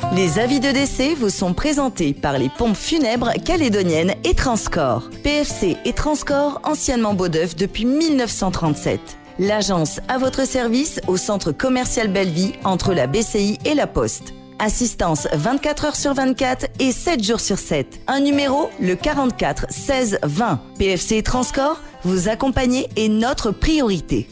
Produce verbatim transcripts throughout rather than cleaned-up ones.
Les avis de décès vous sont présentés par les pompes funèbres calédoniennes et Transcorps. P F C et Transcorps, anciennement Beaudeuf depuis mille neuf cent trente-sept. L'agence à votre service au centre commercial Belleville entre la B C I et la Poste. Assistance vingt-quatre heures sur vingt-quatre et sept jours sur sept. Un numéro, le quarante-quatre seize vingt. P F C et Transcorps, vous accompagner est notre priorité.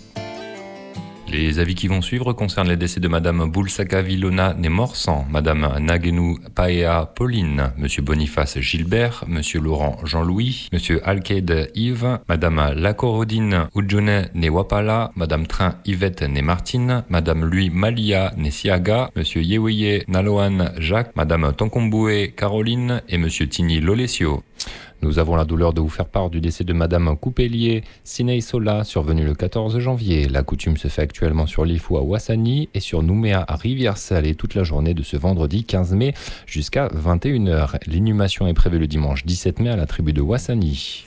Les avis qui vont suivre concernent les décès de Madame Boulsaka Vilona Nemorsan, Madame Nagenou Paea Pauline, Monsieur Boniface Gilbert, Monsieur Laurent Jean-Louis, Monsieur Alked Yves, Madame Lacorodine Ujone Newapala, Madame Train Yvette Nemartine, Madame Louis Malia Nesiaga, Monsieur Yeweye Naloan Jacques, Madame Tonkomboué Caroline et Monsieur Tini Lolesio. Nous avons la douleur de vous faire part du décès de Madame Coupelier Sinei Sola, survenu le quatorze janvier. La coutume se fait actuellement sur l'Ifou à Ouassani et sur Nouméa à Rivière-Salée toute la journée de ce vendredi quinze mai jusqu'à vingt et une heures. L'inhumation est prévue le dimanche dix-sept mai à la tribu de Ouassani.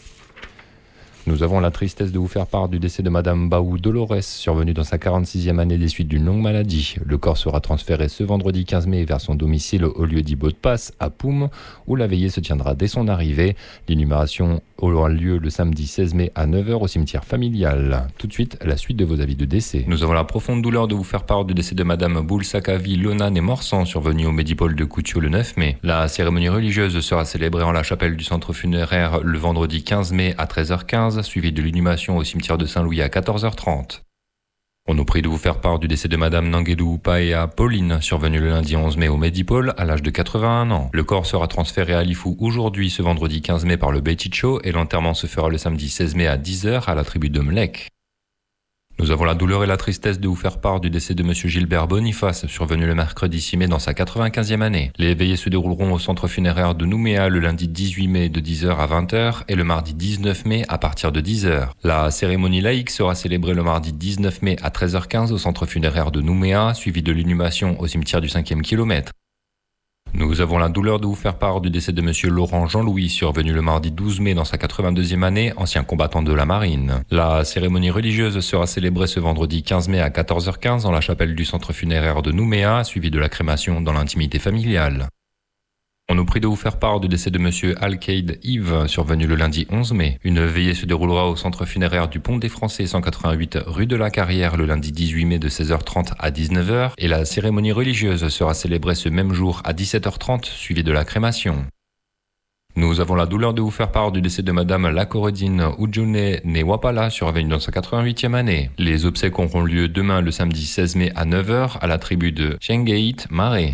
Nous avons la tristesse de vous faire part du décès de Madame Baou Dolores, survenue dans sa quarante-sixième année des suites d'une longue maladie. Le corps sera transféré ce vendredi quinze mai vers son domicile au lieu dit Beau-de-Passe à Poum, où la veillée se tiendra dès son arrivée. L'inhumation aura lieu le samedi seize mai à neuf heures au cimetière familial. Tout de suite, la suite de vos avis de décès. Nous avons la profonde douleur de vous faire part du décès de Madame Boulsaka Vilona Nemorsan, survenue au Médipôle de Coutiaux le neuf mai. La cérémonie religieuse sera célébrée en la chapelle du centre funéraire le vendredi quinze mai à treize heures quinze, suivi de l'inhumation au cimetière de Saint-Louis à quatorze heures trente. On nous prie de vous faire part du décès de Madame Nangedou Paea Pauline, survenue le lundi onze mai au Médipôle à l'âge de quatre-vingt-un ans. Le corps sera transféré à l'Ifou aujourd'hui, ce vendredi quinze mai par le Beiticho, et l'enterrement se fera le samedi seize mai à dix heures à la tribu de Mlec. Nous avons la douleur et la tristesse de vous faire part du décès de Monsieur Gilbert Boniface, survenu le mercredi six mai dans sa quatre-vingt-quinzième année. Les veillées se dérouleront au centre funéraire de Nouméa le lundi dix-huit mai de dix heures à vingt heures et le mardi dix-neuf mai à partir de dix heures. La cérémonie laïque sera célébrée le mardi dix-neuf mai à treize heures quinze au centre funéraire de Nouméa, suivi de l'inhumation au cimetière du cinquième kilomètre. Nous avons la douleur de vous faire part du décès de Monsieur Laurent Jean-Louis, survenu le mardi douze mai dans sa quatre-vingt-deuxième année, ancien combattant de la marine. La cérémonie religieuse sera célébrée ce vendredi quinze mai à quatorze heures quinze dans la chapelle du centre funéraire de Nouméa, suivie de la crémation dans l'intimité familiale. On nous prie de vous faire part du décès de Monsieur Alkeid Yves, survenu le lundi onze mai. Une veillée se déroulera au centre funéraire du Pont des Français cent quatre-vingt-huit rue de la Carrière le lundi dix-huit mai de seize heures trente à dix-neuf heures et la cérémonie religieuse sera célébrée ce même jour à dix-sept heures trente, suivie de la crémation. Nous avons la douleur de vous faire part du décès de Madame Lacorodine Ujone Newapala, survenue dans sa quatre-vingt-huitième année. Les obsèques auront lieu demain le samedi seize mai à neuf heures à la tribu de Chengeit Marais.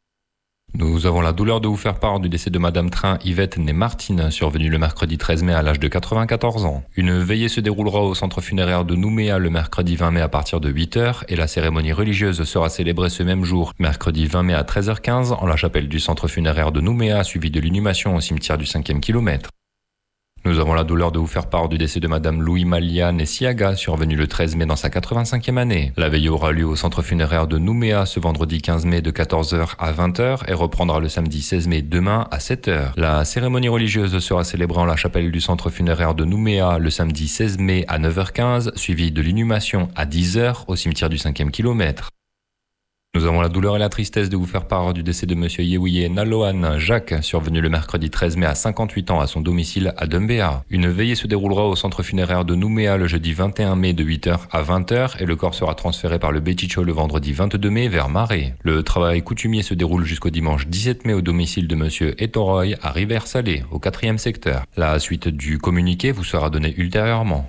Nous avons la douleur de vous faire part du décès de Madame Train Yvette Nemartine, survenue le mercredi treize mai à l'âge de quatre-vingt-quatorze ans. Une veillée se déroulera au centre funéraire de Nouméa le mercredi vingt mai à partir de huit heures et la cérémonie religieuse sera célébrée ce même jour, mercredi vingt mai à treize heures quinze en la chapelle du centre funéraire de Nouméa, suivi de l'inhumation au cimetière du cinquième kilomètre. Nous avons la douleur de vous faire part du décès de Madame Louis Malia Nesiaga, survenue le treize mai dans sa quatre-vingt-cinquième année. La veillée aura lieu au centre funéraire de Nouméa ce vendredi quinze mai de quatorze heures à vingt heures et reprendra le samedi seize mai demain à sept heures. La cérémonie religieuse sera célébrée en la chapelle du centre funéraire de Nouméa le samedi seize mai à neuf heures quinze, suivi de l'inhumation à dix heures au cimetière du cinquième kilomètre. Nous avons la douleur et la tristesse de vous faire part du décès de Monsieur Yeweye Naloan Jacques, survenu le mercredi treize mai à cinquante-huit ans à son domicile à Dumbéa. Une veillée se déroulera au centre funéraire de Nouméa le jeudi vingt et un mai de huit heures à vingt heures et le corps sera transféré par le Beiticho le vendredi vingt-deux mai vers Marais. Le travail coutumier se déroule jusqu'au dimanche dix-sept mai au domicile de Monsieur Etoroy à Rivière-Salée, au quatrième secteur. La suite du communiqué vous sera donnée ultérieurement.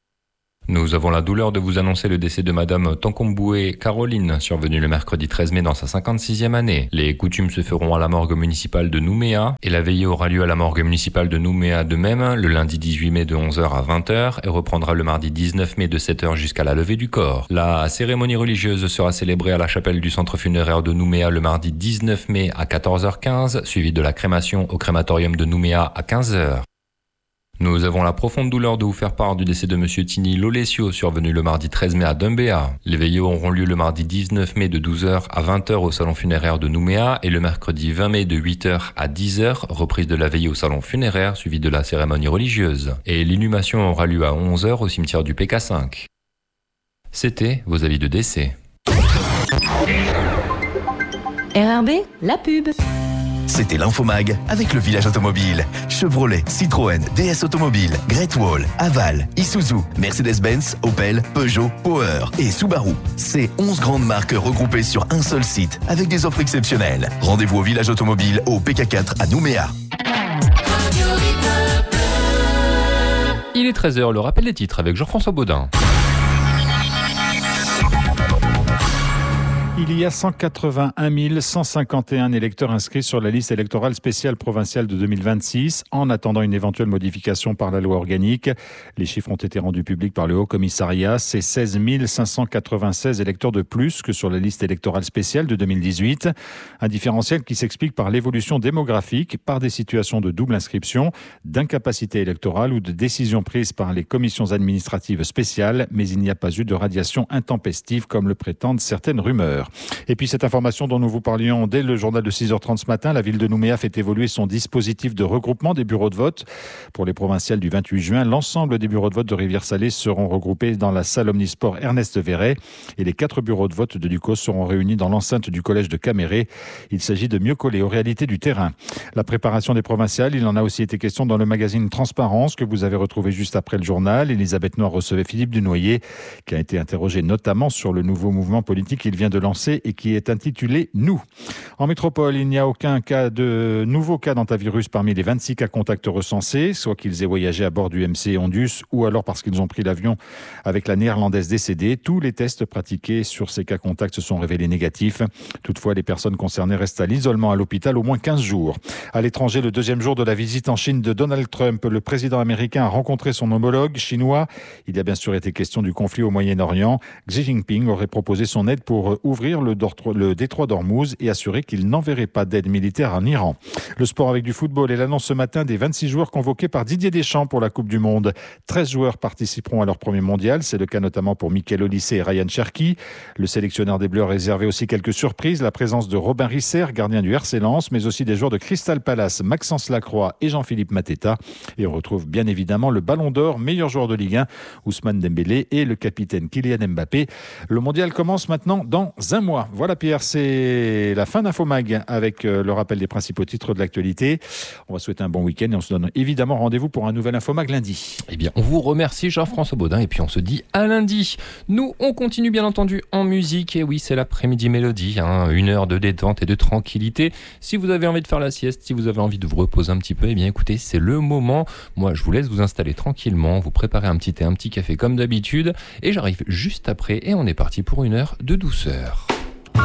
Nous avons la douleur de vous annoncer le décès de Madame Tonkomboué Caroline, survenue le mercredi treize mai dans sa cinquante-sixième année. Les coutumes se feront à la morgue municipale de Nouméa et la veillée aura lieu à la morgue municipale de Nouméa de même le lundi dix-huit mai de onze heures à vingt heures et reprendra le mardi dix-neuf mai de sept heures jusqu'à la levée du corps. La cérémonie religieuse sera célébrée à la chapelle du centre funéraire de Nouméa le mardi dix-neuf mai à quatorze heures quinze, suivie de la crémation au crématorium de Nouméa à quinze heures. Nous avons la profonde douleur de vous faire part du décès de Monsieur Tini Lolesio, survenu le mardi treize mai à Dumbéa. Les veillées auront lieu le mardi dix-neuf mai de douze heures à vingt heures au salon funéraire de Nouméa et le mercredi vingt mai de huit heures à dix heures, reprise de la veillée au salon funéraire suivie de la cérémonie religieuse. Et l'inhumation aura lieu à onze heures au cimetière du P K cinq. C'était vos avis de décès. R R B, la pub. C'était l'Infomag avec le village automobile. Chevrolet, Citroën, D S Automobile, Great Wall, Aval, Isuzu, Mercedes-Benz, Opel, Peugeot, Power et Subaru. C'est onze grandes marques regroupées sur un seul site avec des offres exceptionnelles. Rendez-vous au village automobile au P K quatre à Nouméa. Il est treize heures, le rappel des titres avec Jean-François Baudin. Il y a cent quatre-vingt-un mille cent cinquante et un électeurs inscrits sur la liste électorale spéciale provinciale de deux mille vingt-six, en attendant une éventuelle modification par la loi organique. Les chiffres ont été rendus publics par le Haut Commissariat. C'est seize mille cinq cent quatre-vingt-seize électeurs de plus que sur la liste électorale spéciale de deux mille dix-huit. Un différentiel qui s'explique par l'évolution démographique, par des situations de double inscription, d'incapacité électorale ou de décisions prises par les commissions administratives spéciales, mais il n'y a pas eu de radiation intempestive comme le prétendent certaines rumeurs. Et puis cette information dont nous vous parlions dès le journal de six heures trente ce matin, la ville de Nouméa fait évoluer son dispositif de regroupement des bureaux de vote. Pour les provinciales du vingt-huit juin, l'ensemble des bureaux de vote de Rivière-Salée seront regroupés dans la salle omnisport Ernest Verret et les quatre bureaux de vote de Ducos seront réunis dans l'enceinte du collège de Caméré. Il s'agit de mieux coller aux réalités du terrain. La préparation des provinciales, il en a aussi été question dans le magazine Transparence que vous avez retrouvé juste après le journal. Elisabeth Noir recevait Philippe Dunoyer qui a été interrogé notamment sur le nouveau mouvement politique qu'il vient de lancer et qui est intitulé « Nous ». En métropole, il n'y a aucun cas de nouveau cas d'antavirus parmi les vingt-six cas contacts recensés, soit qu'ils aient voyagé à bord du M C Ondus ou alors parce qu'ils ont pris l'avion avec la néerlandaise décédée. Tous les tests pratiqués sur ces cas contacts se sont révélés négatifs. Toutefois, les personnes concernées restent à l'isolement à l'hôpital au moins quinze jours. À l'étranger, le deuxième jour de la visite en Chine de Donald Trump, le président américain a rencontré son homologue chinois. Il y a bien sûr été question du conflit au Moyen-Orient. Xi Jinping aurait proposé son aide pour ouvrir le, le détroit d'Ormuz et assurer qu'il n'enverrait pas d'aide militaire en Iran. Le sport avec du football et l'annonce ce matin des vingt-six joueurs convoqués par Didier Deschamps pour la Coupe du Monde. treize joueurs participeront à leur premier mondial. C'est le cas notamment pour Mickaël Olise et Ryan Cherki. Le sélectionneur des Bleus a réservé aussi quelques surprises. La présence de Robin Risser, gardien du R C Lens, mais aussi des joueurs de Crystal Palace, Maxence Lacroix et Jean-Philippe Mateta. Et on retrouve bien évidemment le Ballon d'Or, meilleur joueur de Ligue un, Ousmane Dembélé et le capitaine Kylian Mbappé. Le mondial commence maintenant dans un mois. Voilà Pierre, c'est la fin d'Infomag avec le rappel des principaux titres de l'actualité. On va souhaiter un bon week-end et on se donne évidemment rendez-vous pour un nouvel Infomag lundi. Eh bien, on vous remercie Jean-François Baudin et puis on se dit à lundi. Nous, on continue bien entendu en musique et oui, c'est l'après-midi mélodie, hein, une heure de détente et de tranquillité. Si vous avez envie de faire la sieste, si vous avez envie de vous reposer un petit peu, eh bien écoutez, c'est le moment. Moi, je vous laisse vous installer tranquillement, vous préparer un petit thé, un petit café comme d'habitude et j'arrive juste après et on est parti pour une heure de douceur.